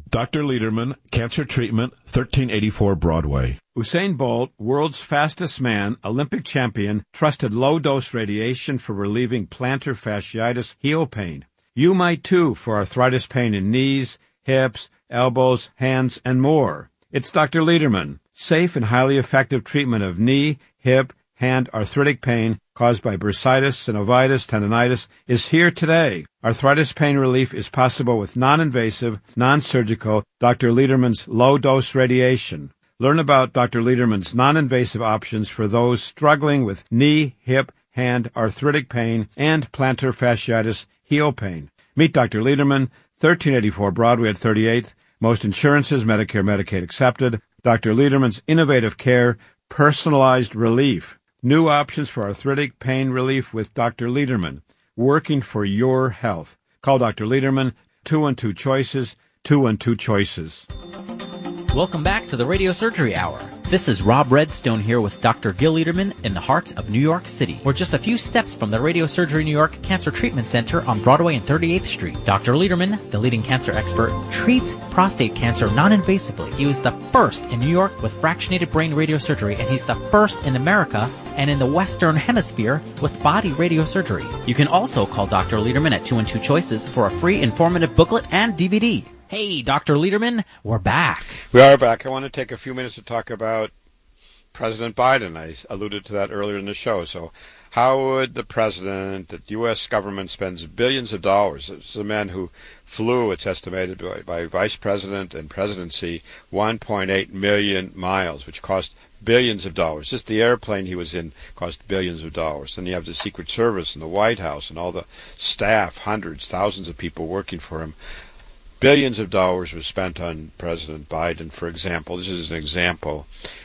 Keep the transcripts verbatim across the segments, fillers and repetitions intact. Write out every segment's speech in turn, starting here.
Doctor Lederman, Cancer Treatment, thirteen eighty-four Broadway. Usain Bolt, world's fastest man, Olympic champion, trusted low-dose radiation for relieving plantar fasciitis heel pain. You might too for arthritis pain in knees, hips, elbows, hands, and more. It's Doctor Lederman. Safe and highly effective treatment of knee, hip, hand arthritic pain caused by bursitis, synovitis, tendonitis is here today. Arthritis pain relief is possible with non-invasive, non-surgical Doctor Lederman's low-dose radiation. Learn about Doctor Lederman's non-invasive options for those struggling with knee, hip, hand arthritic pain and plantar fasciitis heel pain. Meet Doctor Lederman, thirteen eighty-four Broadway at thirty-eighth. Most insurances, Medicare, Medicaid accepted. Doctor Lederman's innovative care, personalized relief. New options for arthritic pain relief with Doctor Lederman, working for your health. Call Doctor Lederman, two one two choices, two one two choices. Welcome back to the Radio Surgery Hour. This is Rob Redstone here with Doctor Gil Lederman in the heart of New York City. We're just a few steps from the Radio Surgery New York Cancer Treatment Center on Broadway and thirty-eighth Street. Doctor Lederman, the leading cancer expert, treats prostate cancer non-invasively. He was the first in New York with fractionated brain radiosurgery, and he's the first in America and in the Western Hemisphere with body radiosurgery. You can also call Doctor Lederman at two one two choices for a free informative booklet and D V D. Hey, Doctor Lederman, we're back. We are back. I want to take a few minutes to talk about President Biden. I alluded to that earlier in the show. So how would the president, the U S government spends billions of dollars, this is a man who flew, it's estimated by, by vice president and presidency, one point eight million miles, which cost billions of dollars. Just the airplane he was in cost billions of dollars. Then you have the Secret Service and the White House and all the staff, hundreds, thousands of people working for him. Billions of dollars was spent on President Biden, for example. This is an example.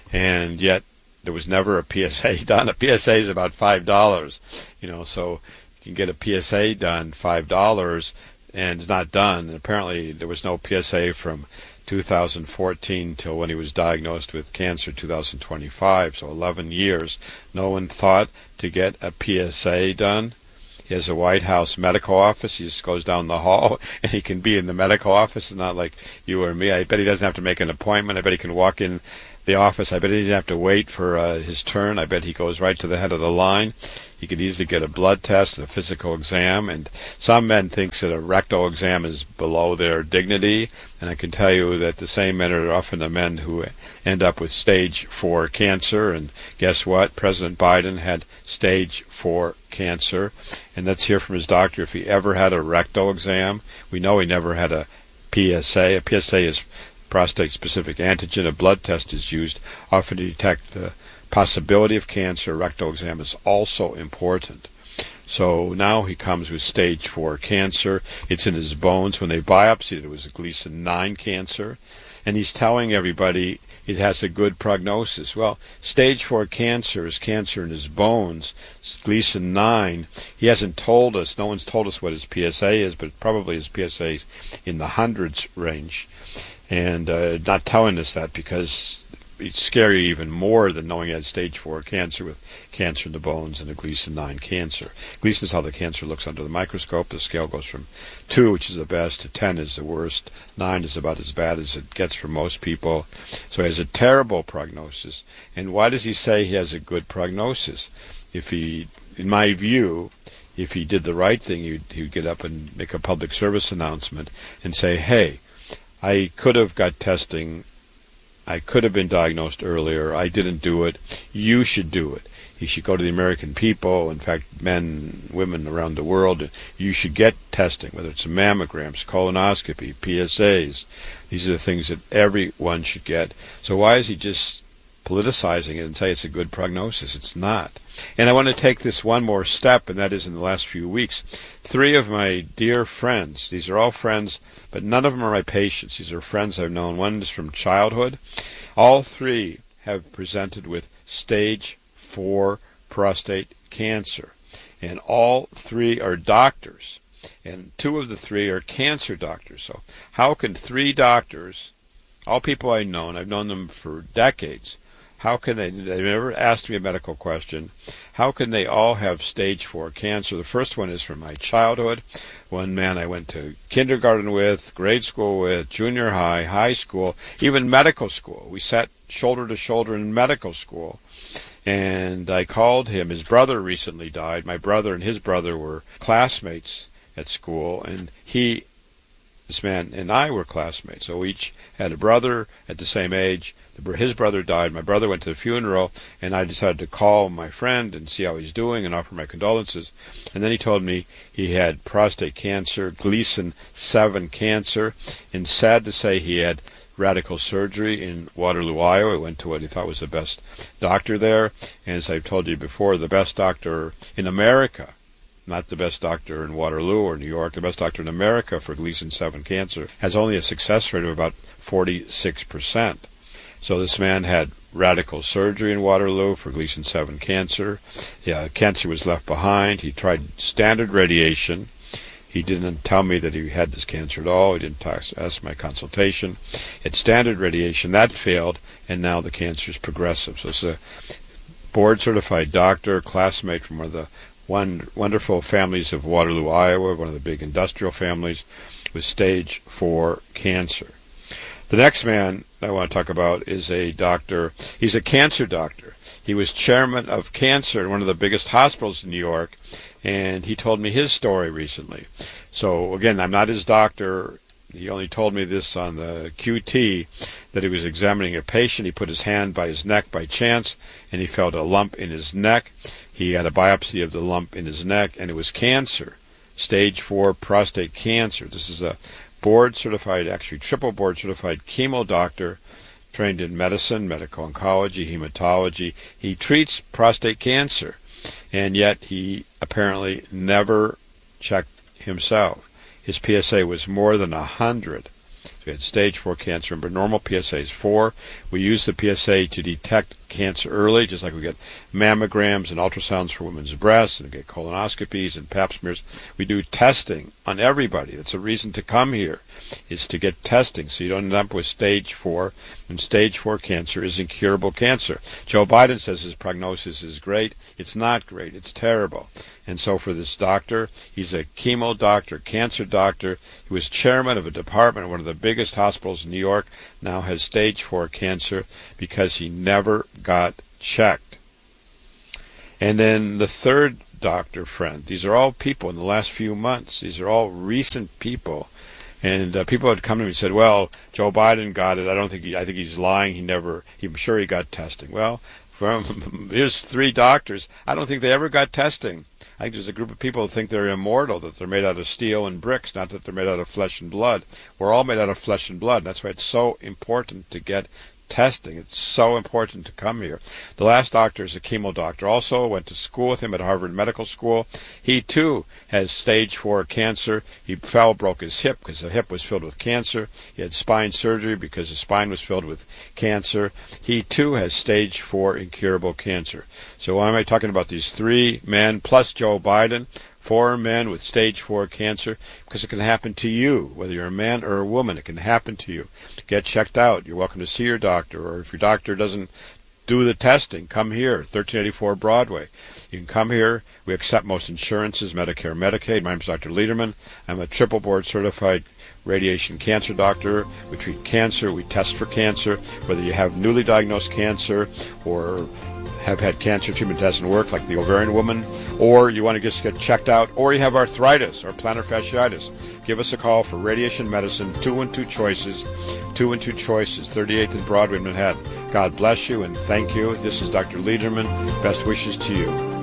And yet there was never a P S A done. A P S A is about five dollars. You know, so you can get a P S A done, five dollars, and it's not done. And apparently there was no P S A from two thousand fourteen till when he was diagnosed with cancer, two thousand twenty-five, so eleven years. No one thought to get a P S A done. He has a White House medical office. He just goes down the hall, and he can be in the medical office. It's not like you or me. I bet he doesn't have to make an appointment. I bet he can walk in the office. I bet he doesn't have to wait for uh, his turn. I bet he goes right to the head of the line. He could easily get a blood test, a physical exam, and some men think that a rectal exam is below their dignity, and I can tell you that the same men are often the men who end up with stage four cancer, and guess what? President Biden had stage four cancer, and let's hear from his doctor if he ever had a rectal exam. We know he never had a P S A. A P S A is prostate-specific antigen. A blood test is used often to detect the possibility of cancer. A rectal exam is also important. So now he comes with stage four cancer. It's in his bones. When they biopsied it, it was a Gleason nine cancer. And he's telling everybody it has a good prognosis. Well, stage four cancer is cancer in his bones. It's Gleason nine. He hasn't told us. No one's told us what his P S A is, but probably his P S A is in the hundreds range. And uh, not telling us that because it's scary even more than knowing he had stage four cancer with cancer in the bones and a Gleason nine cancer. Gleason is how the cancer looks under the microscope. The scale goes from two, which is the best, to ten is the worst. nine is about as bad as it gets for most people. So he has a terrible prognosis. And why does he say he has a good prognosis? If he, in my view, if he did the right thing, he would, he would get up and make a public service announcement and say, hey, I could have got testing. I could have been diagnosed earlier. I didn't do it. You should do it. He should go to the American people, in fact, men, women around the world. You should get testing, whether it's mammograms, colonoscopy, P S As. These are the things that everyone should get. So why is he just politicizing it and say it's a good prognosis? It's not. And I want to take this one more step, and that is in the last few weeks. Three of my dear friends, these are all friends, but none of them are my patients. These are friends I've known. One is from childhood. All three have presented with stage four prostate cancer. And all three are doctors. And two of the three are cancer doctors. So how can three doctors, all people I've known, I've known them for decades, how can they, they've never asked me a medical question, how can they all have stage four cancer? The first one is from my childhood. One man I went to kindergarten with, grade school with, junior high, high school, even medical school. We sat shoulder to shoulder in medical school. And I called him. His brother recently died. My brother and his brother were classmates at school, and he, this man, and I were classmates. So we each had a brother at the same age. His brother died. My brother went to the funeral, and I decided to call my friend and see how he's doing and offer my condolences. And then he told me he had prostate cancer, Gleason seven cancer, and sad to say he had radical surgery in Waterloo, Iowa. He went to what he thought was the best doctor there. And as I've told you before, the best doctor in America, not the best doctor in Waterloo or New York, the best doctor in America for Gleason seven cancer, has only a success rate of about forty-six percent. So this man had radical surgery in Waterloo for Gleason seven cancer. Yeah, cancer was left behind. He tried standard radiation. He didn't tell me that he had this cancer at all. He didn't ask my consultation. It's standard radiation. That failed, and now the cancer is progressive. So it's a board-certified doctor, classmate from one of the one wonderful families of Waterloo, Iowa, one of the big industrial families, with stage four cancer. The next man I want to talk about is a doctor. He's a cancer doctor. He was chairman of cancer in one of the biggest hospitals in New York, and he told me his story recently. So, again, I'm not his doctor. He only told me this on the Q T, that he was examining a patient. He put his hand by his neck by chance, and he felt a lump in his neck. He had a biopsy of the lump in his neck, and it was cancer, stage four prostate cancer. This is a board-certified, actually triple board-certified chemo doctor, trained in medicine, medical oncology, hematology. He treats prostate cancer, and yet he apparently never checked himself. His P S A was more than one hundred. So he had stage four cancer, but normal P S A is four. We use the P S A to detect cancer early, just like we get mammograms and ultrasounds for women's breasts, and we get colonoscopies and pap smears. We do testing on everybody. That's a reason to come here, is to get testing so you don't end up with stage four. And stage four cancer is incurable cancer. Joe Biden says his prognosis is great. It's not great. It's terrible. And so for this doctor, he's a chemo doctor, cancer doctor. He was chairman of a department at one of the biggest hospitals in New York, now has stage four cancer because he never got checked. And then the third doctor friend, these are all people in the last few months. These are all recent people. And uh, people had come to me and said, well, Joe Biden got it. I don't think he, I think he's lying. He never, I'm sure he got testing. Well, from here's three doctors. I don't think they ever got testing. I think there's a group of people who think they're immortal, that they're made out of steel and bricks, not that they're made out of flesh and blood. We're all made out of flesh and blood. That's why it's so important to get testing. It's so important to come here. The last doctor is a chemo doctor. Also went to school with him at Harvard Medical School. He, too, has stage four cancer. He fell, broke his hip because the hip was filled with cancer. He had spine surgery because his spine was filled with cancer. He, too, has stage four incurable cancer. So why am I talking about these three men plus Joe Biden? Four men with stage four cancer, because it can happen to you, whether you're a man or a woman. It can happen to you. Get checked out. You're welcome to see your doctor, or if your doctor doesn't do the testing, come here, thirteen eighty-four Broadway. You can come here. We accept most insurances, Medicare, Medicaid. My name is Doctor Lederman. I'm a triple board certified radiation cancer doctor. We treat cancer. We test for cancer, whether you have newly diagnosed cancer or have had cancer treatment that doesn't work, like the ovarian woman, or you want to just get checked out, or you have arthritis or plantar fasciitis. Give us a call for radiation medicine, two one two choices, two one two choices, thirty-eighth and Broadway in Manhattan. God bless you and thank you. This is Doctor Lederman. Best wishes to you.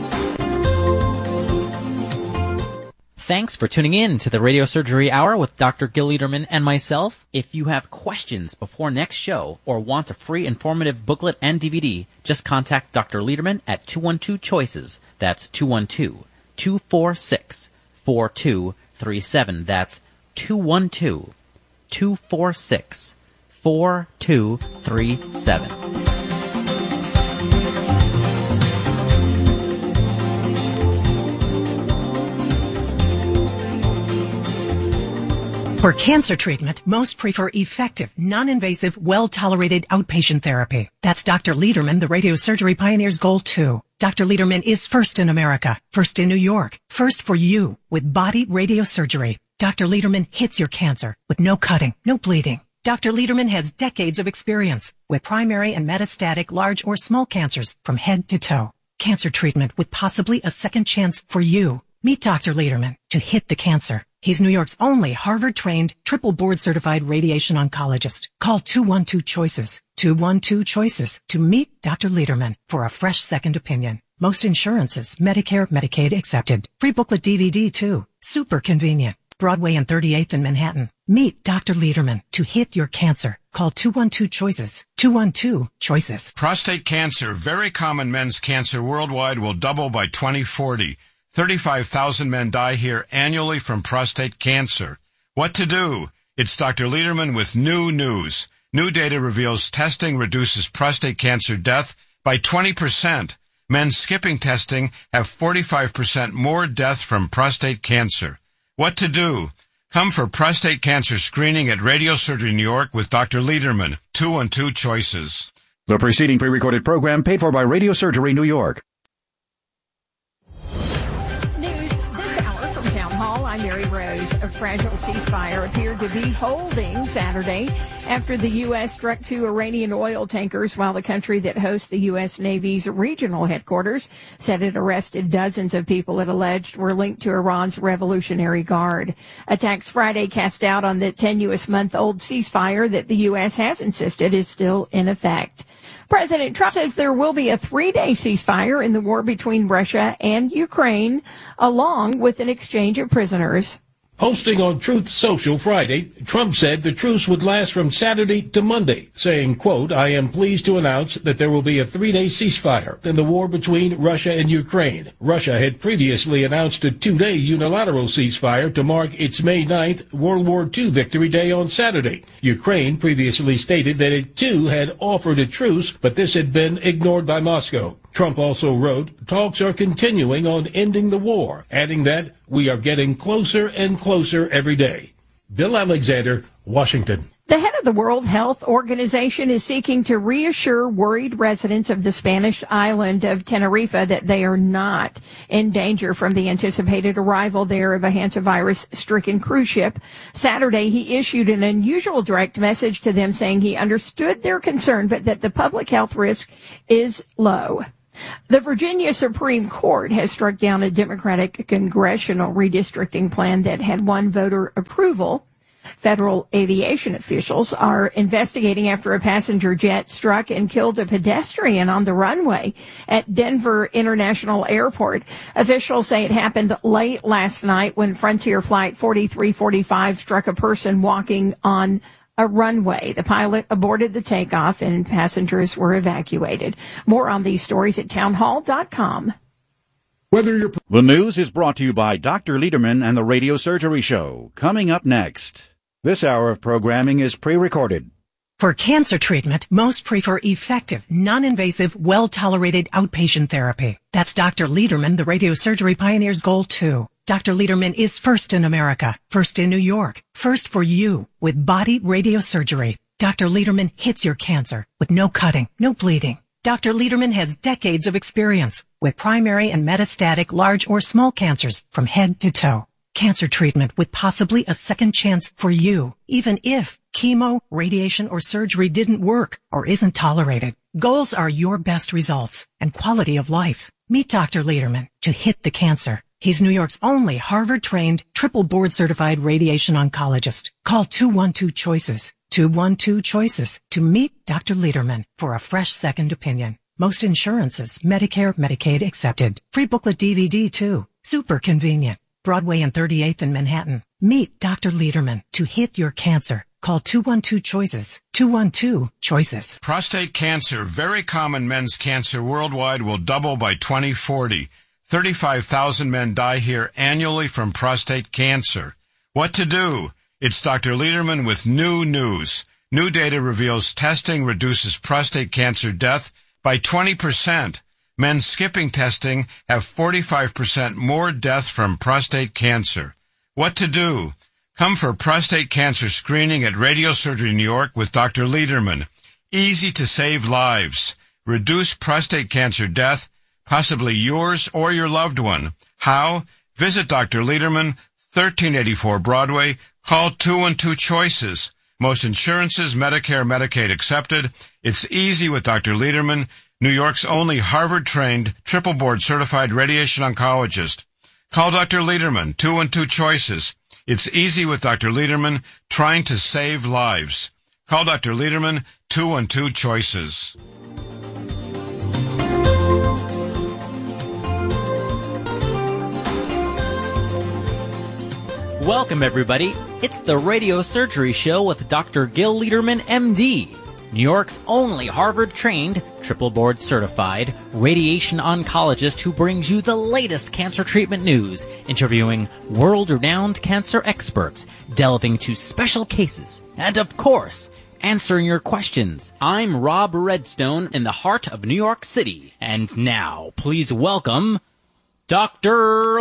Thanks for tuning in to the Radio Surgery Hour with Doctor Gil Lederman and myself. If you have questions before next show or want a free informative booklet and D V D, just contact Doctor Lederman at two one two choices. That's two one two, two four six, four two three seven. That's two one two, two four six, four two three seven. For cancer treatment, most prefer effective, non-invasive, well-tolerated outpatient therapy. That's Doctor Lederman, the radiosurgery pioneer's goal too. Doctor Lederman is first in America, first in New York, first for you with body radiosurgery. Doctor Lederman hits your cancer with no cutting, no bleeding. Doctor Lederman has decades of experience with primary and metastatic large or small cancers from head to toe. Cancer treatment with possibly a second chance for you. Meet Doctor Lederman to hit the cancer. He's New York's only Harvard-trained, triple board-certified radiation oncologist. Call two one two choices, two one two choices to meet Doctor Lederman for a fresh second opinion. Most insurances, Medicare, Medicaid accepted. Free booklet D V D too. Super convenient. Broadway and thirty-eighth in Manhattan. Meet Doctor Lederman to hit your cancer. Call two one two choices, two one two choices. Prostate cancer, very common men's cancer worldwide, will double by twenty forty. thirty-five thousand men die here annually from prostate cancer. What to do? It's Doctor Lederman with new news. New data reveals testing reduces prostate cancer death by twenty percent. Men skipping testing have forty-five percent more death from prostate cancer. What to do? Come for prostate cancer screening at Radiosurgery New York with Doctor Lederman. two one two choices. The preceding pre-recorded program paid for by Radiosurgery New York. I'm Mary Rose. A fragile ceasefire appeared to be holding Saturday after the U S struck two Iranian oil tankers while the country that hosts the U S Navy's regional headquarters said it arrested dozens of people it alleged were linked to Iran's Revolutionary Guard. Attacks Friday cast doubt on the tenuous-month-old ceasefire that the U S has insisted is still in effect. President Trump says there will be a three-day ceasefire in the war between Russia and Ukraine, along with an exchange of prisoners. Posting on Truth Social Friday, Trump said the truce would last from Saturday to Monday, saying, quote, I am pleased to announce that there will be a three-day ceasefire in the war between Russia and Ukraine. Russia had previously announced a two-day unilateral ceasefire to mark its May ninth World War Two Victory Day on Saturday. Ukraine previously stated that it too had offered a truce, but this had been ignored by Moscow. Trump also wrote, talks are continuing on ending the war, adding that we are getting closer and closer every day. Bill Alexander, Washington. The head of the World Health Organization is seeking to reassure worried residents of the Spanish island of Tenerife that they are not in danger from the anticipated arrival there of a hantavirus-stricken cruise ship. Saturday, he issued an unusual direct message to them saying he understood their concern, but that the public health risk is low. The Virginia Supreme Court has struck down a Democratic congressional redistricting plan that had won voter approval. Federal aviation officials are investigating after a passenger jet struck and killed a pedestrian on the runway at Denver International Airport. Officials say it happened late last night when Frontier Flight forty-three forty-five struck a person walking on a runway. The pilot aborted the takeoff and passengers were evacuated. More on these stories at townhall dot com. Whether you're... The news is brought to you by Doctor Lederman and the Radiosurgery Show. Coming up next. This hour of programming is pre-recorded. For cancer treatment, most prefer effective, non-invasive, well-tolerated outpatient therapy. That's Doctor Lederman, the radiosurgery pioneer's goal too. Doctor Lederman is first in America, first in New York, first for you with body radiosurgery. Doctor Lederman hits your cancer with no cutting, no bleeding. Doctor Lederman has decades of experience with primary and metastatic large or small cancers from head to toe. Cancer treatment with possibly a second chance for you, even if chemo, radiation, or surgery didn't work or isn't tolerated. Goals are your best results and quality of life. Meet Doctor Lederman to hit the cancer. He's New York's only Harvard-trained, triple board-certified radiation oncologist. Call two one two choices, two one two choices to meet Doctor Lederman for a fresh second opinion. Most insurances, Medicare, Medicaid accepted. Free booklet D V D too. Super convenient. Broadway and thirty-eighth in Manhattan. Meet Doctor Lederman to hit your cancer. Call two one two choices, two one two choices. Prostate cancer, very common men's cancer worldwide, will double by twenty forty. thirty-five thousand men die here annually from prostate cancer. What to do? It's Doctor Lederman with new news. New data reveals testing reduces prostate cancer death by twenty percent. Men skipping testing have forty-five percent more death from prostate cancer. What to do? Come for prostate cancer screening at Radiosurgery New York with Doctor Lederman. Easy to save lives. Reduce prostate cancer death, possibly yours or your loved one. How? Visit Doctor Lederman, thirteen eighty-four Broadway. Call two and two choices. Most insurances, Medicare, Medicaid accepted. It's easy with Doctor Lederman, New York's only Harvard-trained, triple-board certified radiation oncologist. Call Doctor Lederman, two and two choices. It's easy with Doctor Lederman, trying to save lives. Call Doctor Lederman, two and two choices. Welcome, everybody. It's the Radio Surgery Show with Doctor Gil Lederman, M D, New York's only Harvard-trained, triple-board certified radiation oncologist who brings you the latest cancer treatment news, interviewing world-renowned cancer experts, delving into special cases, and, of course, answering your questions. I'm Rob Redstone in the heart of New York City. And now, please welcome Doctor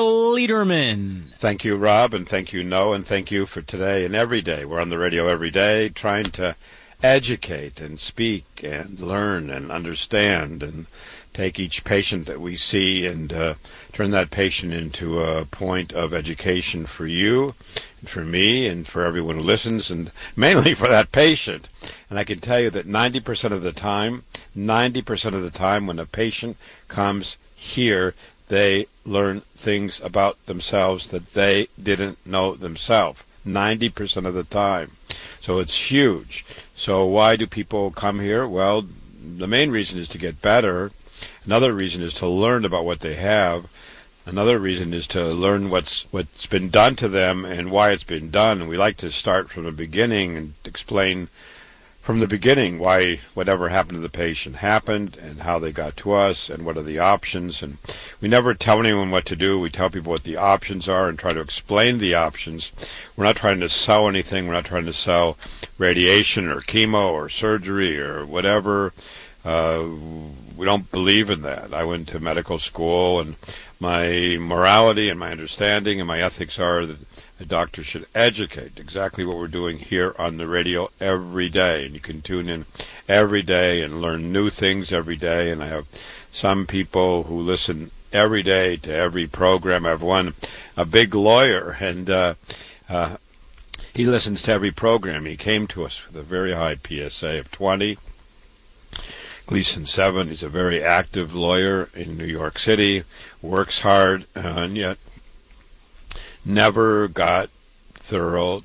Lederman. Thank you, Rob, and thank you, No, and thank you for today and every day. We're on the radio every day trying to educate and speak and learn and understand and take each patient that we see and uh, turn that patient into a point of education for you and for me and for everyone who listens, and mainly for that patient. And I can tell you that ninety percent of the time, ninety percent of the time when a patient comes here, they learn things about themselves that they didn't know themselves, ninety percent of the time. So it's huge. So why do people come here? Well, the main reason is to get better. Another reason is to learn about what they have. Another reason is to learn what's what's been done to them and why it's been done. And we like to start from the beginning and explain from the beginning why whatever happened to the patient happened and how they got to us and what are the options. And we never tell anyone what to do. We tell people what the options are and try to explain the options. We're not trying to sell anything. We're not trying to sell radiation or chemo or surgery or whatever. Uh, we don't believe in that. I went to medical school, and my morality and my understanding and my ethics are that a doctor should educate, exactly what we're doing here on the radio every day. And you can tune in every day and learn new things every day. And I have some people who listen every day to every program. I have one, a big lawyer, and uh, uh, he listens to every program. He came to us with a very high P S A of twenty. Gleason seven. He's a very active lawyer in New York City, works hard, uh, and yet never got thorough